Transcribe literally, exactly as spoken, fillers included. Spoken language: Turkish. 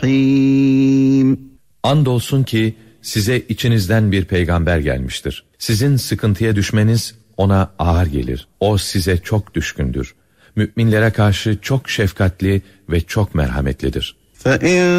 Andolsun ki size içinizden bir peygamber gelmiştir. Sizin sıkıntıya düşmeniz ona ağır gelir. O size çok düşkündür. Müminlere karşı çok şefkatli ve çok merhametlidir. فَاِنْ